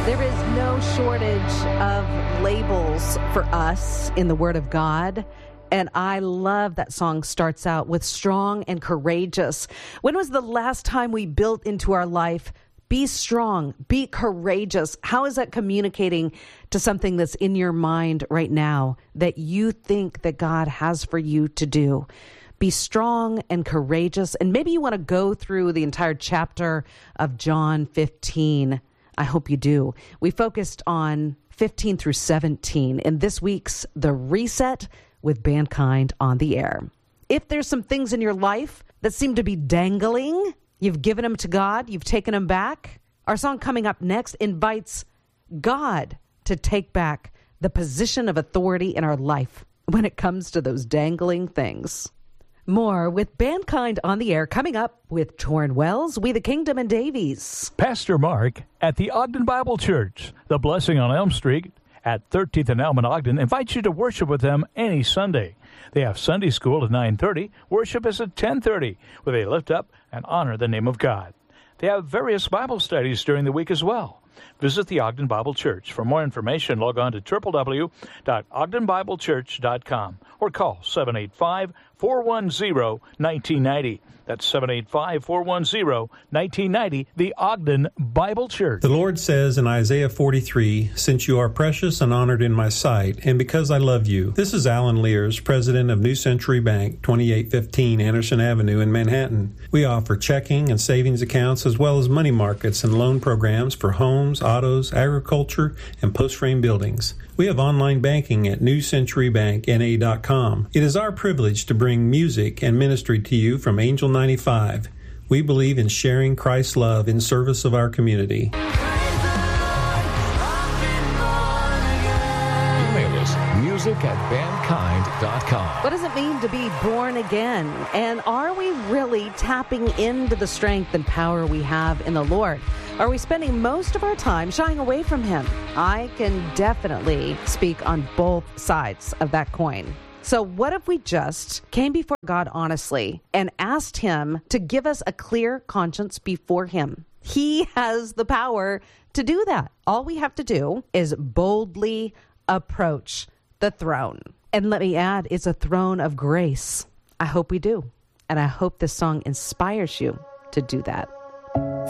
There is no shortage of labels for us in the Word of God. And I love that song starts out with strong and courageous. When was the last time we built into our life, be strong, be courageous? How is that communicating to something that's in your mind right now that you think that God has for you to do? Be strong and courageous. And maybe you want to go through the entire chapter of John 15. I hope you do. We focused on 15 through 17 in this week's The Reset with Mankind on the Air. If there's some things in your life that seem to be dangling, you've given them to God, you've taken them back. Our song coming up next invites God to take back the position of authority in our life when it comes to those dangling things. More with Mankind on the Air coming up with Torrin Wells, We the Kingdom, and Davies. Pastor Mark at the Ogden Bible Church, the Blessing on Elm Street at 13th and Elm in Ogden, invites you to worship with them any Sunday. They have Sunday school at 9:30. Worship is at 10:30, where they lift up and honor the name of God. They have various Bible studies during the week as well. Visit the Ogden Bible Church. For more information, log on to www.ogdenbiblechurch.com or call 785-410-1990. That's 785-410-1990, the Ogden Bible Church. The Lord says in Isaiah 43, "Since you are precious and honored in my sight, and because I love you." This is Alan Lears, president of New Century Bank, 2815 Anderson Avenue in Manhattan. We offer checking and savings accounts as well as money markets and loan programs for homes, autos, agriculture, and post-frame buildings. We have online banking at newcenturybankna.com. It is our privilege to bring music and ministry to you from Angel 95. We believe in sharing Christ's love in service of our community. Email us music@mankind.com. What does it mean to be born again? And are we really tapping into the strength and power we have in the Lord? Are we spending most of our time shying away from Him? I can definitely speak on both sides of that coin. So what if we just came before God honestly and asked Him to give us a clear conscience before Him? He has the power to do that. All we have to do is boldly approach the throne. And let me add, it's a throne of grace. I hope we do. And I hope this song inspires you to do that.